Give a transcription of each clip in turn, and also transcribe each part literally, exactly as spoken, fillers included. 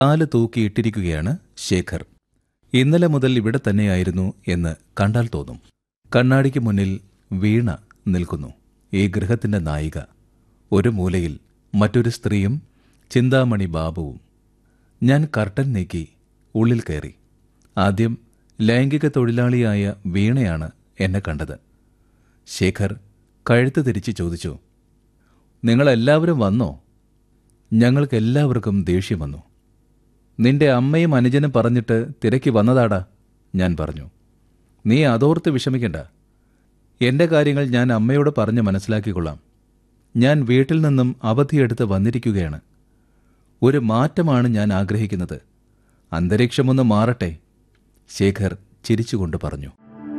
കാല് തൂക്കിയിട്ടിരിക്കുകയാണ് ശേഖർ. ഇന്നലെ മുതൽ ഇവിടെ തന്നെയായിരുന്നു എന്ന് കണ്ടാൽ തോന്നും. കണ്ണാടിക്ക് മുന്നിൽ വീണ നിൽക്കുന്നു, ഈ ഗൃഹത്തിന്റെ നായിക. ഒരു മൂലയിൽ മറ്റൊരു സ്ത്രീയും ചിന്താമണി ബാബുവും. ഞാൻ കർട്ടൻ നീക്കി ഉള്ളിൽ കയറി. ആദ്യം ലൈംഗിക തൊഴിലാളിയായ വീണയാണ് എന്നെ കണ്ടത്. ശേഖർ കഴുത്ത് തിരിച്ച് ചോദിച്ചു, നിങ്ങളെല്ലാവരും വന്നോ? ഞങ്ങൾക്കെല്ലാവർക്കും ദേഷ്യം വന്നു. നിന്റെ അമ്മയും അനുജനും പറഞ്ഞിട്ട് തിരക്കി വന്നതാടാ, ഞാൻ പറഞ്ഞു. നീ അതോർത്ത് വിഷമിക്കണ്ട. എന്റെ കാര്യങ്ങൾ ഞാൻ അമ്മയോട് പറഞ്ഞ് മനസ്സിലാക്കിക്കൊള്ളാം. ഞാൻ വീട്ടിൽ നിന്നും അവധിയെടുത്ത് വന്നിരിക്കുകയാണ്. ഒരു മാറ്റമാണ് ഞാൻ ആഗ്രഹിക്കുന്നത്. അന്തരീക്ഷമൊന്ന് മാറട്ടെ, ശേഖർ ചിരിച്ചുകൊണ്ട് പറഞ്ഞു.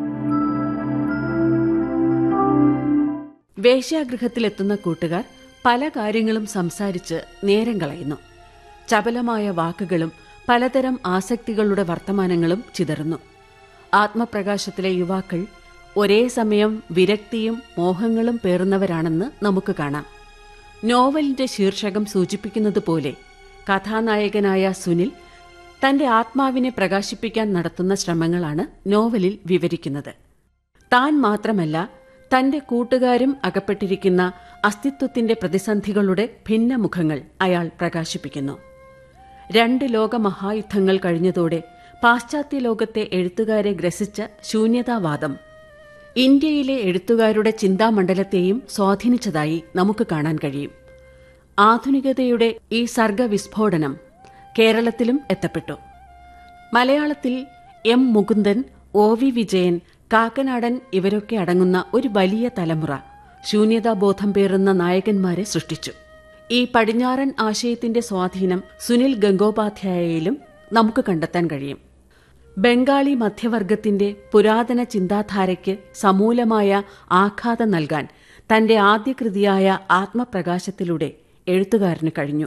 വേശ്യാഗൃഹത്തിലെത്തുന്ന കൂട്ടുകാർ പല കാര്യങ്ങളും സംസാരിച്ച് നേരം കളയുന്നു. ചപലമായ വാക്കുകളും പലതരം ആസക്തികളുടെ വർത്തമാനങ്ങളും ചിതറുന്നു. ആത്മപ്രകാശത്തിലെ യുവാക്കൾ ഒരേ സമയം വിരക്തിയും മോഹങ്ങളും പേറുന്നവരാണെന്ന് നമുക്ക് കാണാം. നോവലിന്റെ ശീർഷകം സൂചിപ്പിക്കുന്നതുപോലെ കഥാനായകനായ സുനിൽ തന്റെ ആത്മാവിനെ പ്രകാശിപ്പിക്കാൻ നടത്തുന്ന ശ്രമങ്ങളാണ് നോവലിൽ വിവരിക്കുന്നത്. താൻ മാത്രമല്ല, തന്റെ കൂട്ടുകാരും അകപ്പെട്ടിരിക്കുന്ന അസ്തിത്വത്തിന്റെ പ്രതിസന്ധികളുടെ ഭിന്നമുഖങ്ങൾ അയാൾ പ്രകാശിപ്പിക്കുന്നു. രണ്ട് ലോകമഹായുദ്ധങ്ങൾ കഴിഞ്ഞതോടെ പാശ്ചാത്യ ലോകത്തെ എഴുത്തുകാരെ ഗ്രസിച്ച ശൂന്യതാവാദം ഇന്ത്യയിലെ എഴുത്തുകാരുടെ ചിന്താമണ്ഡലത്തെയും സ്വാധീനിച്ചതായി നമുക്ക് കാണാൻ കഴിയും. ആധുനികതയുടെ ഈ സർഗവിസ്ഫോടനം കേരളത്തിലും എത്തപ്പെട്ടു. മലയാളത്തിൽ M Mukundan, O V Vijayan, Kakkanadan ഇവരൊക്കെ അടങ്ങുന്ന ഒരു വലിയ തലമുറ ശൂന്യതാബോധം പേറുന്ന നായകന്മാരെ സൃഷ്ടിച്ചു. ഈ പടിഞ്ഞാറൻ ആശയത്തിന്റെ സ്വാധീനം സുനിൽ ഗംഗോപാധ്യായയിലും നമുക്ക് കണ്ടെത്താൻ കഴിയും. ബംഗാളി മധ്യവർഗത്തിന്റെ പുരാതന ചിന്താധാരയ്ക്ക് സമൂലമായ ആഘാതം നൽകാൻ തന്റെ ആദ്യ കൃതിയായ ആത്മപ്രകാശത്തിലൂടെ എഴുത്തുകാരന് കഴിഞ്ഞു.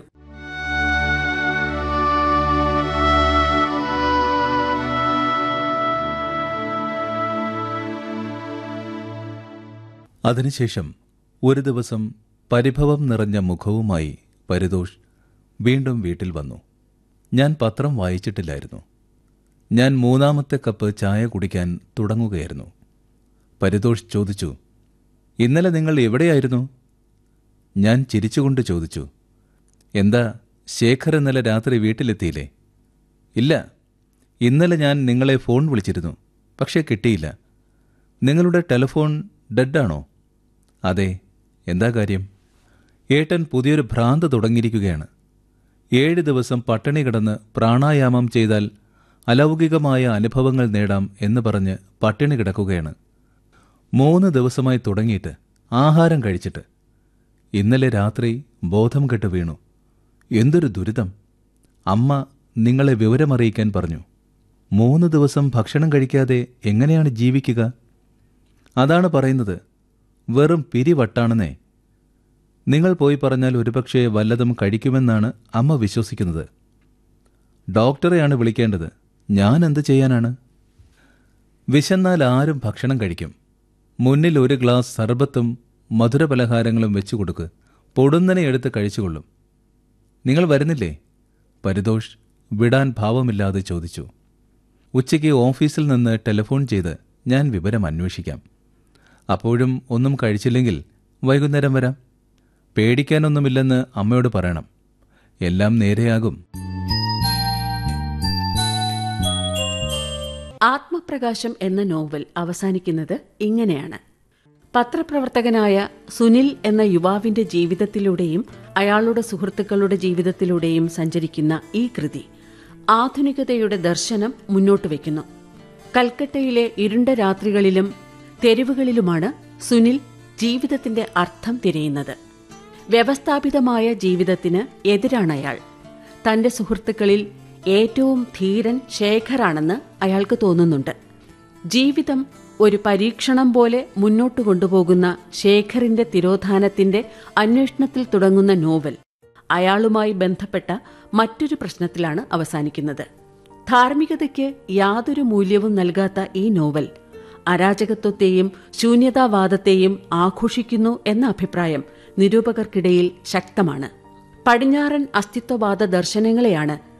അതിനുശേഷം ഒരു ദിവസം പരിഭവം നിറഞ്ഞ മുഖവുമായി പരിതോഷ് വീണ്ടും വീട്ടിൽ വന്നു. ഞാൻ പത്രം വായിച്ചിട്ടില്ലായിരുന്നു. ഞാൻ മൂന്നാമത്തെ കപ്പ് ചായ കുടിക്കാൻ തുടങ്ങുകയായിരുന്നു. പരിതോഷ് ചോദിച്ചു, ഇന്നലെ നിങ്ങൾ എവിടെയായിരുന്നു? ഞാൻ ചിരിച്ചുകൊണ്ട് ചോദിച്ചു, എന്താ ശേഖർ ഇന്നലെ രാത്രി വീട്ടിലെത്തിയില്ലേ? ഇല്ല, ഇന്നലെ ഞാൻ നിങ്ങളെ ഫോൺ വിളിച്ചിരുന്നു, പക്ഷേ കിട്ടിയില്ല. നിങ്ങളുടെ ടെലിഫോൺ ഡെഡാണോ? അതെ. എന്താ കാര്യം? ഏട്ടൻ പുതിയൊരു ഭ്രാന്ത് തുടങ്ങിയിരിക്കുകയാണ്. ഏഴ് ദിവസം പട്ടിണി കിടന്ന് പ്രാണായാമം ചെയ്താൽ അലൗകികമായ അനുഭവങ്ങൾ നേടാം എന്ന് പറഞ്ഞ് പട്ടിണി കിടക്കുകയാണ്. മൂന്ന് ദിവസമായി തുടങ്ങിയിട്ട്, ആഹാരം കഴിച്ചിട്ട്. ഇന്നലെ രാത്രി ബോധം കെട്ട് വീണു. എന്തൊരു ദുരിതം! അമ്മ നിങ്ങളെ വിവരമറിയിക്കാൻ പറഞ്ഞു. മൂന്ന് ദിവസം ഭക്ഷണം കഴിക്കാതെ എങ്ങനെയാണ് ജീവിക്കുക? അതാണ് പറയുന്നത്, വെറും പിരിവട്ടാണെന്നേ. നിങ്ങൾ പോയി പറഞ്ഞാൽ ഒരുപക്ഷെ വല്ലതും കഴിക്കുമെന്നാണ് അമ്മ വിശ്വസിക്കുന്നത്. ഡോക്ടറെയാണ് വിളിക്കേണ്ടത്. ഞാൻ എന്ത് ചെയ്യാനാണ്? വിശന്നാൽ ആരും ഭക്ഷണം കഴിക്കും. മുന്നിൽ ഒരു ഗ്ലാസ് സർബത്തും മധുരപലഹാരങ്ങളും വെച്ചു കൊടുക്ക്. പൊടുന്നനെ എടുത്ത് കഴിച്ചുകൊള്ളും. നിങ്ങൾ വരുന്നില്ലേ? പരിതോഷ് വിടാൻ ഭാവമില്ലാതെ ചോദിച്ചു. ഉച്ചയ്ക്ക് ഓഫീസിൽ നിന്ന് ടെലിഫോൺ ചെയ്ത് ഞാൻ വിവരം അന്വേഷിക്കാം. അപ്പോഴും ഒന്നും കഴിച്ചില്ലെങ്കിൽ വൈകുന്നേരം വരാം. പേടിക്കാനൊന്നുമില്ലെന്ന് അമ്മയോട് പറയണം. എല്ലാം നേരെയാകും. ആത്മപ്രകാശം എന്ന നോവൽ അവസാനിക്കുന്നത് ഇങ്ങനെയാണ്. പത്രപ്രവർത്തകനായ സുനിൽ എന്ന യുവാവിന്റെ ജീവിതത്തിലൂടെയും അയാളുടെ സുഹൃത്തുക്കളുടെ ജീവിതത്തിലൂടെയും സഞ്ചരിക്കുന്ന ഈ കൃതി ആധുനികതയുടെ ദർശനം മുന്നോട്ട് വയ്ക്കുന്നു. കൽക്കട്ടയിലെ ഇരുണ്ട രാത്രികളിലും തെരുവുകളിലുമാണ് സുനിൽ ജീവിതത്തിന്റെ അർത്ഥം തിരയുന്നത്. വ്യവസ്ഥാപിതമായ ജീവിതത്തിന് എതിരാണയാൾ. തന്റെ സുഹൃത്തുക്കളിൽ ഏറ്റവും ധീരൻ ശേഖറാണെന്ന് അയാൾക്ക് തോന്നുന്നുണ്ട്. ജീവിതം ഒരു പരീക്ഷണം പോലെ മുന്നോട്ടു കൊണ്ടുപോകുന്ന ശേഖറിന്റെ തിരോധാനത്തിന്റെ അന്വേഷണത്തിൽ തുടങ്ങുന്ന നോവൽ അയാളുമായി ബന്ധപ്പെട്ട മറ്റൊരു പ്രശ്നത്തിലാണ് അവസാനിക്കുന്നത്. ധാർമ്മികതയ്ക്ക് യാതൊരു മൂല്യവും നൽകാത്ത ഈ നോവൽ അരാജകത്വത്തെയും ശൂന്യതാവാദത്തെയും ആഘോഷിക്കുന്നു എന്ന അഭിപ്രായം നിരൂപകർക്കിടയിൽ ശക്തമാണ്. പടിഞ്ഞാറൻ അസ്തിത്വവാദ ദർശനങ്ങളെയാണ്